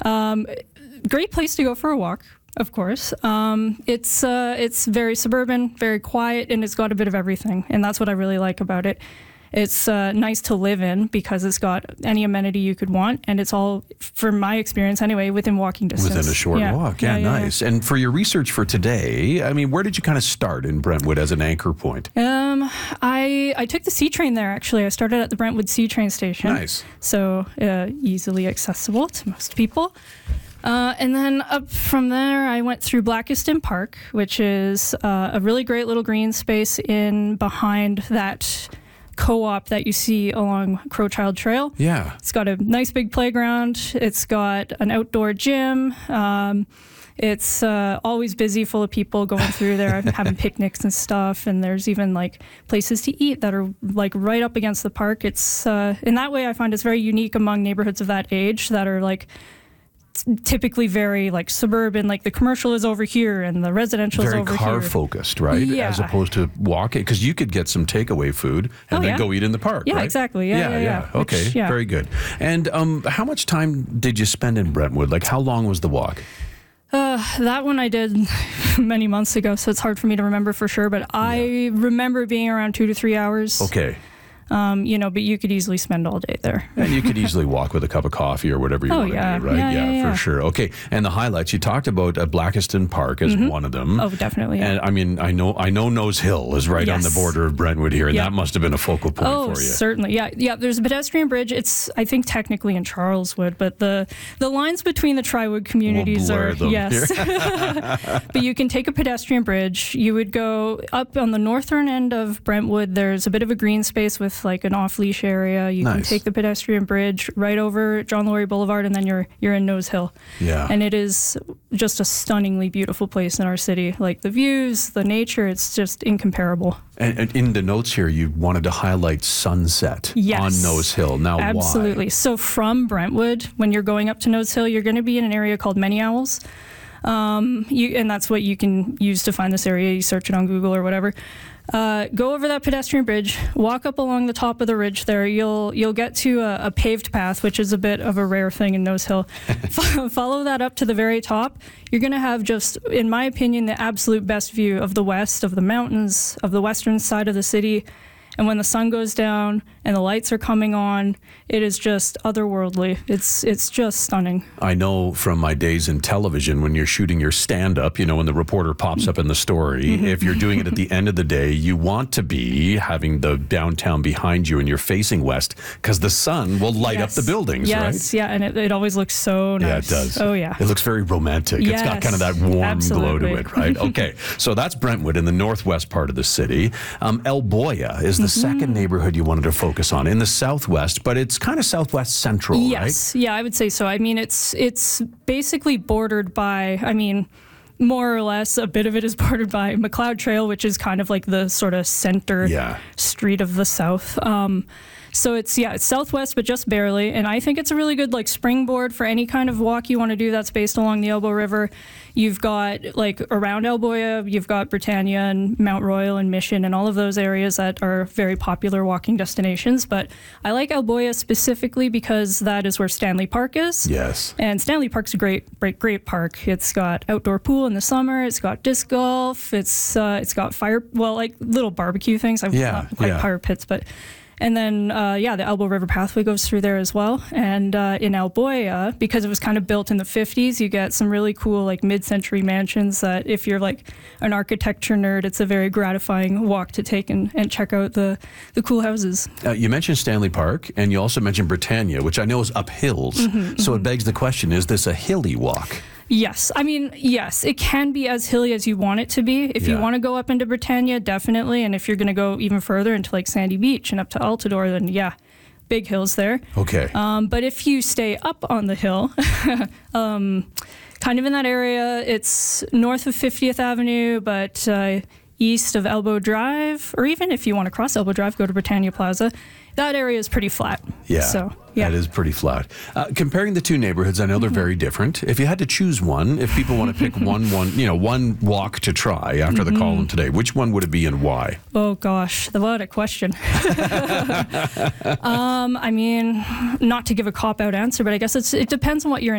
Great place to go for a walk, of course. It's very suburban, very quiet, and it's got a bit of everything. And that's what I really like about it. It's nice to live in because it's got any amenity you could want, and it's all, from my experience anyway, within walking distance. Within a short walk. Yeah, nice. Yeah. And for your research for today, I mean, where did you kind of start in Brentwood as an anchor point? I took the C train there, actually. I started at the Brentwood C train station. Nice. So easily accessible to most people. And then up from there, I went through Blackiston Park, which is a really great little green space in behind that co-op that you see along Crowchild Trail. Yeah. It's got a nice big playground. It's got an outdoor gym. It's always busy, full of people going through there, having picnics and stuff. And there's even like places to eat that are like right up against the park. It's in that way, I find it's very unique among neighborhoods of that age that are like typically very like suburban, like the commercial is over here and the residential is over here. Very car focused, right? Yeah. As opposed to walking, because you could get some takeaway food and then go eat in the park, yeah, right? Exactly. Yeah. Okay, very good. And how much time did you spend in Brentwood? Like, how long was the walk? That one I did many months ago, so it's hard for me to remember for sure, but I remember being around 2 to 3 hours. Okay. But you could easily spend all day there. And you could easily walk with a cup of coffee or whatever you want to do, right? Yeah, for sure. Okay. And the highlights, you talked about Blackiston Park as one of them. Oh, definitely. Yeah. And I mean, I know Nose Hill is right on the border of Brentwood here, and that must have been a focal point for you. Oh, certainly. Yeah. There's a pedestrian bridge. It's, I think, technically in Charleswood, but the lines between the Tri-Wood communities are yes. But you can take a pedestrian bridge. You would go up on the northern end of Brentwood. There's a bit of a green space with like an off-leash area. You can take the pedestrian bridge right over John Laurie Boulevard, and then you're in Nose Hill. Yeah. And it is just a stunningly beautiful place in our city. Like the views, the nature, it's just incomparable. And in the notes here, you wanted to highlight sunset on Nose Hill. Now, absolutely. Why? So from Brentwood, when you're going up to Nose Hill, you're going to be in an area called Many Owls. And that's what you can use to find this area. You search it on Google or whatever. Go over that pedestrian bridge, walk up along the top of the ridge there. You'll get to a paved path, which is a bit of a rare thing in Nose Hill. Follow that up to the very top. You're going to have just, in my opinion, the absolute best view of the west, of the mountains, of the western side of the city. And when the sun goes down and the lights are coming on, it is just otherworldly. It's just stunning. I know from my days in television, when you're shooting your stand-up, when the reporter pops up in the story, if you're doing it at the end of the day, you want to be having the downtown behind you and you're facing west because the sun will light up the buildings, right? Yes, yeah, and it always looks so nice. Yeah, it does. Oh, yeah. It looks very romantic. It's got kind of that warm glow to it, right? Okay, so that's Brentwood in the northwest part of the city. El Boya is the second neighborhood you wanted to focus on in the southwest, but it's kind of southwest central, right? Yes, yeah, I would say so. I mean, it's basically bordered by, more or less, a bit of it is bordered by McLeod Trail, which is kind of like the sort of center street of the south. So it's southwest, but just barely. And I think it's a really good springboard for any kind of walk you want to do that's based along the Elbow River. You've got around El Boya, you've got Britannia and Mount Royal and Mission and all of those areas that are very popular walking destinations. But I like El Boya specifically because that is where Stanley Park is. Yes. And Stanley Park's a great park. It's got outdoor pool in the summer. It's got disc golf. It's got little barbecue things. Not quite fire pits, but. And then, the Elbow River Pathway goes through there as well. And in El Boya, because it was kind of built in the 50s, you get some really cool, mid-century mansions that if you're, an architecture nerd, it's a very gratifying walk to take and check out the cool houses. You mentioned Stanley Park, and you also mentioned Britannia, which I know is up hills. So it begs the question, is this a hilly walk? Yes. Yes, it can be as hilly as you want it to be. If you want to go up into Britannia, definitely. And if you're going to go even further into Sandy Beach and up to Altadore, then big hills there. Okay. But if you stay up on the hill, kind of in that area, it's north of 50th Avenue, but east of Elbow Drive, or even if you want to cross Elbow Drive, go to Britannia Plaza. That area is pretty flat. Yeah, so, that is pretty flat. Comparing the two neighborhoods, I know they're very different. If you had to choose one, if people want to pick one walk to try after the column today, which one would it be and why? Oh gosh, what a question. Not to give a cop-out answer, but I guess it depends on what you're